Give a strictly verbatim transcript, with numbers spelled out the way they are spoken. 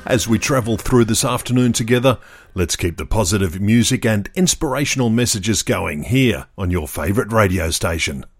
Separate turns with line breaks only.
As we travel through this afternoon together, let's keep the positive music and inspirational messages going here on your favourite radio station.